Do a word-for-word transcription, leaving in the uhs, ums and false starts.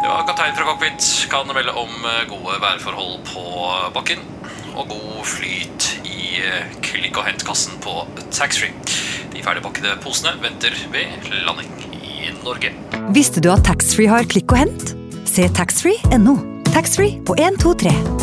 Ja, kaptein fra cockpit kan melde om gode værforhold på bakken og god flyt i klikk- og hentkassen på taxfree. De ferdigpakkede posene venter ved landing i Norge. Visste du at taxfree har klikk og hent? Se taxfree punktum no. Taxfree på en to tre.